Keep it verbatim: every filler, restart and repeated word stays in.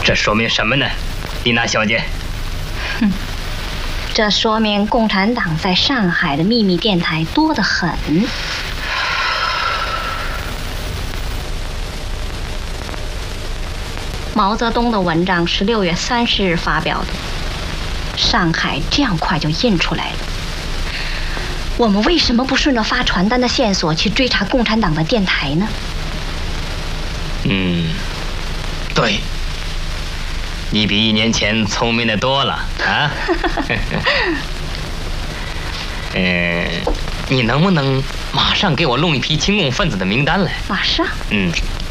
这说明什么呢，丽娜小姐？ 哼，这说明共产党在上海的秘密电台多得很。毛泽东的文章是六月三十日发表的，上海这样快就印出来了。我们为什么不顺着发传单的线索去追查共产党的电台呢？ 嗯，对，你比一年前聪明的多了啊。嗯，你能不能马上给我弄一批亲共分子的名单来？ 马上。 嗯，